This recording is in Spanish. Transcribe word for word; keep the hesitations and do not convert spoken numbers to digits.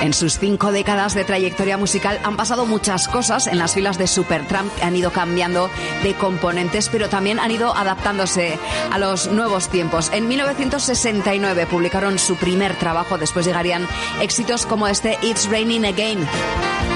En sus cinco décadas de trayectoria musical han pasado muchas cosas en las filas de Supertramp, que han ido cambiando de componentes, pero también han ido adaptándose a los nuevos tiempos. En mil novecientos sesenta y nueve publicaron su primer trabajo, después llegarían éxitos como este It's Raining Again.